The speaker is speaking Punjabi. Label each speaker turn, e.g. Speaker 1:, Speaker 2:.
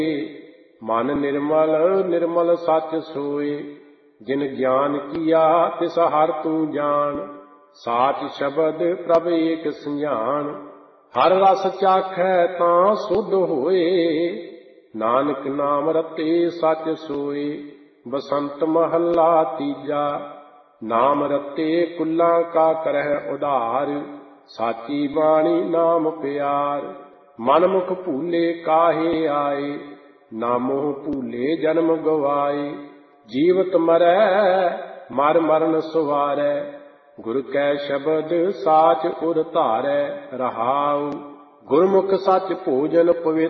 Speaker 1: ਮਨ ਨਿਰਮਲ ਨਿਰਮਲ ਸੱਚ ਸੋਏ। ਜਿਨ ਗਿਆਨ ਕੀਆ ਤਿਸ ਹਰ ਤੂੰ ਜਾਣ। ਸਾਚ ਸ਼ਬਦ ਪ੍ਰਭ ਏਕ ਸੰਜਾਨ। ਹਰ ਰਸ ਚਾਖੈ ਤਾਂ ਸੁਧ ਹੋਏ। ਨਾਨਕ ਨਾਮ ਰਤੇ ਸੱਚ ਸੋਏ। ਬਸੰਤ ਮਹੱਲਾ ਤੀਜਾ। ਨਾਮ ਰਤੇ ਕੁਲਾਂ ਕਾ ਕਰਹਿ ਉਧਾਰ। ਸਾਚੀ ਬਾਣੀ ਨਾਮ ਪਿਆਰ। ਮਨ ਮੁਖ ਭੂਲੇ ਕਾਹੇ ਆਏ। ਨਾਮੋ ਭੂਲੇ ਜਨਮ ਗਵਾਏ। ਜੀਵਤ ਮਰੈ ਮਰ ਮਰਨ ਸੁਵਾਰੈ। ਗੁਰ ਕੈ ਸ਼ਬਦ ਸਾਚ ਉਰ ਧਾਰੈ। ਰਹਾਉ ਗੁਰਮੁਖ ਸੱਚ ਭੋਜਨ ਪਵਿੱਤ